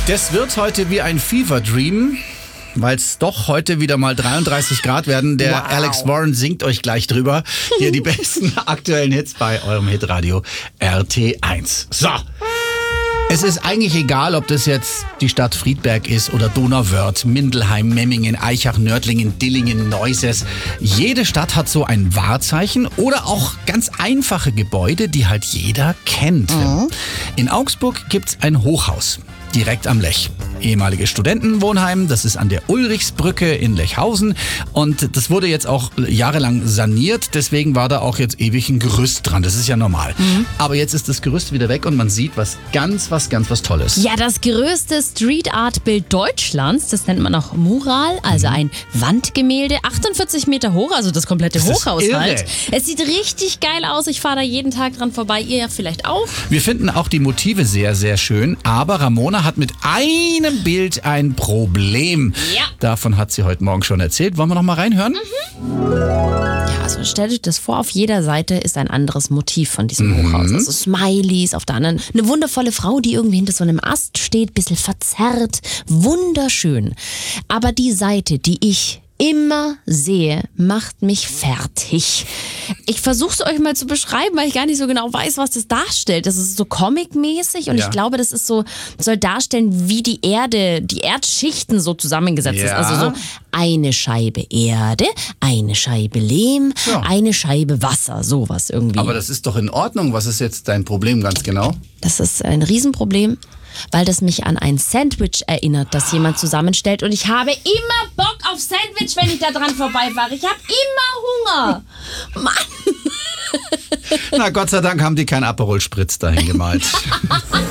Das wird heute wie ein Fever Dream, weil es doch heute wieder mal 33 Grad werden. Der Alex Warren singt euch gleich drüber. Hier die besten aktuellen Hits bei eurem Hitradio RT1. So. Es ist eigentlich egal, ob das jetzt die Stadt Friedberg ist oder Donauwörth, Mindelheim, Memmingen, Aichach, Nördlingen, Dillingen, Neuses. Jede Stadt hat so ein Wahrzeichen oder auch ganz einfache Gebäude, die halt jeder kennt. In Augsburg gibt's ein Hochhaus. Direkt am Lech. Ehemaliges Studentenwohnheim, das ist an der Ulrichsbrücke in Lechhausen und das wurde jetzt auch jahrelang saniert, deswegen war da auch jetzt ewig ein Gerüst dran, das ist ja normal. Aber jetzt ist das Gerüst wieder weg und man sieht was ganz Tolles. Ja, das größte Street Art Bild Deutschlands, das nennt man auch Mural, also ein Wandgemälde, 48 Meter hoch, also das komplette Hochhaus halt. Es sieht richtig geil aus, ich fahre da jeden Tag dran vorbei, ihr ja vielleicht auch. Wir finden auch die Motive sehr schön, aber Ramona hat mit einem Bild ein Problem. Ja. Davon hat sie heute Morgen schon erzählt. Wollen wir noch mal reinhören? Ja, also stellt euch das vor, auf jeder Seite ist ein anderes Motiv von diesem Hochhaus. Also Smileys, auf der anderen eine wundervolle Frau, die irgendwie hinter so einem Ast steht, bisschen verzerrt, wunderschön. Aber die Seite, die ich immer sehe, macht mich fertig. Ich versuche es euch mal zu beschreiben, weil ich gar nicht so genau weiß, was das darstellt. Das ist so comic-mäßig und ich glaube, das ist so, soll darstellen, wie die Erde, die Erdschichten so zusammengesetzt ist. Also so eine Scheibe Erde, eine Scheibe Lehm, eine Scheibe Wasser, sowas irgendwie. Aber das ist doch in Ordnung. Was ist jetzt dein Problem ganz genau? Das ist ein Riesenproblem, weil das mich an ein Sandwich erinnert, das jemand zusammenstellt. Und ich habe immer Bock auf Sandwich, wenn ich da dran vorbeifahre. Ich habe immer Hunger. Mann. Na, Gott sei Dank haben die keinen Aperol Spritz dahin gemalt.